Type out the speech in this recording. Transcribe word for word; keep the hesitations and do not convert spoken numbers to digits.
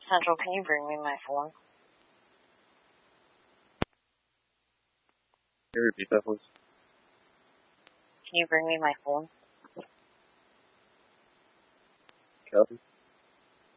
Central, can you bring me my phone? Can you repeat that, please? Can you bring me my phone? Copy.